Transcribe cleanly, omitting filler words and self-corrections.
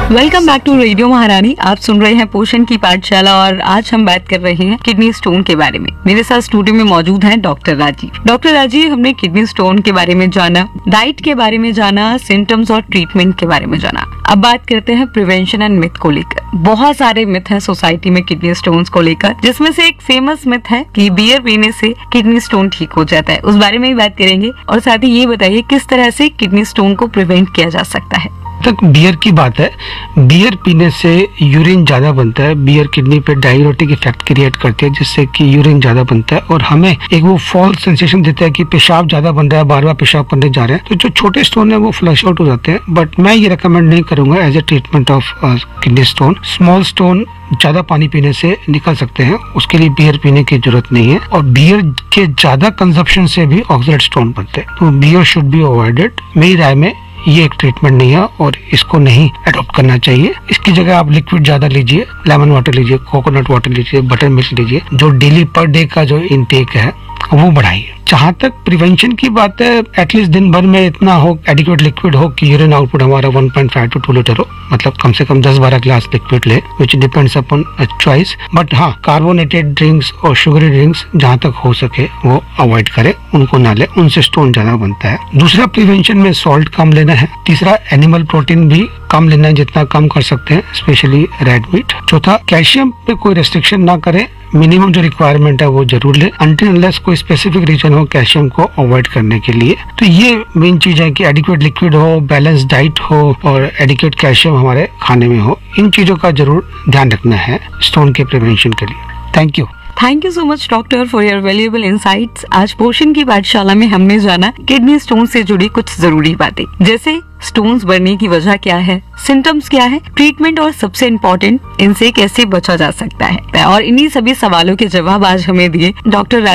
Welcome back to radio महारानी। आप सुन रहे हैं पोषण की पाठशाला और आज हम बात कर रहे हैं किडनी स्टोन के बारे में। मेरे साथ स्टूडियो में मौजूद हैं डॉक्टर राजीव। डॉक्टर राजीव, हमने किडनी स्टोन के बारे में जाना, डाइट के बारे में जाना, सिम्टम्स और ट्रीटमेंट के बारे में जाना। अब बात करते हैं प्रिवेंशन एंड मिथ को लेकर। बहुत सारे मिथ हैं सोसाइटी में किडनी स्टोन्स को लेकर, जिसमें से एक फेमस मिथ है कि बियर पीने से किडनी स्टोन ठीक हो जाता है। उस बारे में ही बात करेंगे और साथ ही ये बताइए किस तरह से किडनी स्टोन को प्रिवेंट किया जा सकता है। तक बियर की बात है, बियर पीने से यूरिन ज्यादा बनता है। बियर किडनी पे डाययूरेटिक इफेक्ट क्रिएट करती है, जिससे कि यूरिन ज्यादा बनता है और हमें एक वो फॉल्स सेंसेशन देता है कि पेशाब ज्यादा बन रहा है, बार बार पेशाब करने जा रहे हैं। तो जो छोटे स्टोन है वो फ्लश आउट हो जाते हैं, बट मैं ये रिकमेंड नहीं करूंगा as a treatment of kidney stone. Small stone ज्यादा पानी पीने से निकल सकते हैं, उसके लिए बियर पीने की जरूरत नहीं है। और बियर के ज्यादा कंजप्शन से भी ऑक्सीडेट स्टोन बनते हैं, तो बियर शुड बी अवॉइडेड। मेरी राय में ये एक ट्रीटमेंट नहीं है और इसको नहीं अडॉप्ट करना चाहिए। इसकी जगह आप लिक्विड ज्यादा लीजिए, लेमन वाटर लीजिए, कोकोनट वाटर लीजिए, बटर मिल्क लीजिए। जो डेली पर डे का जो इनटेक है वो बढ़ाइए। जहाँ तक प्रिवेंशन की बात है, एटलीस्ट दिन भर में इतना हो, एडिक्वेट लिक्विड हो कि यूरिन आउटपुट हमारा 1.5 to 2 लीटर हो, मतलब कम से कम 10-12 ग्लास लिक्विड ले, which depends upon choice. But हाँ, कार्बोनेटेड ड्रिंक्स और शुगरी ड्रिंक्स जहाँ तक हो सके वो अवॉइड करें, उनको ना ले, उनसे स्टोन ज्यादा बनता है। दूसरा, प्रिवेंशन में सॉल्ट कम लेना है। तीसरा, एनिमल प्रोटीन भी कम लेना है, जितना कम कर सकते हैं, स्पेशली रेड मीट। चौथा, कैल्शियम पे कोई रेस्ट्रिक्शन ना करें, मिनिमम जो रिक्वायरमेंट है वो जरूर ले, अनटिल अनलेस कोई स्पेसिफिक रीजन हो कैल्शियम को अवॉइड करने के लिए। तो ये मेन चीज है कि एडिक्वेट लिक्विड हो, बैलेंस डाइट हो और एडिक्वेट कैल्शियम हमारे खाने में हो। इन चीजों का जरूर ध्यान रखना है स्टोन के प्रिवेंशन के लिए। Thank you so much doctor for your valuable insights. आज पोषण की पाठशाला में हमने जाना किडनी स्टोन से जुड़ी कुछ जरूरी बातें, जैसे स्टोन्स बढ़ने की वजह क्या है, सिम्टम्स क्या है, ट्रीटमेंट और सबसे इम्पोर्टेंट, इनसे कैसे बचा जा सकता है। और इन्हीं सभी सवालों के जवाब आज हमें दिए डॉक्टर